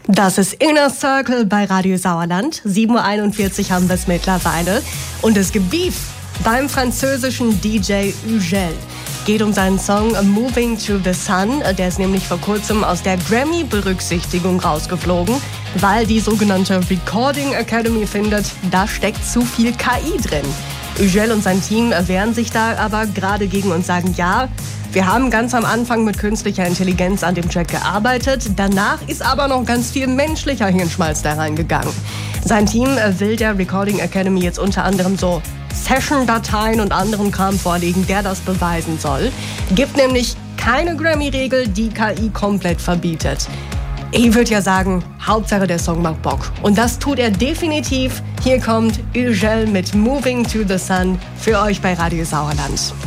Das ist Inner Circle bei Radio Sauerland. 7:41 Uhr haben wir es mittlerweile. Und es gibt Beef beim französischen DJ Ugel. Geht um seinen Song Moving to the Sun. Der ist nämlich vor kurzem aus der Grammy-Berücksichtigung rausgeflogen, weil die sogenannte Recording Academy findet, da steckt zu viel KI drin. Ugel und sein Team wehren sich da aber gerade gegen und sagen, ja, wir haben ganz am Anfang mit künstlicher Intelligenz an dem Track gearbeitet. Danach ist aber noch ganz viel menschlicher Hirnschmalz da reingegangen. Sein Team will der Recording Academy jetzt unter anderem so Session-Dateien und anderen Kram vorlegen, der das beweisen soll. Gibt nämlich keine Grammy-Regel, die KI komplett verbietet. Ich würde ja sagen, Hauptsache der Song macht Bock. Und das tut er definitiv. Hier kommt Ugel mit Moving to the Sun für euch bei Radio Sauerland.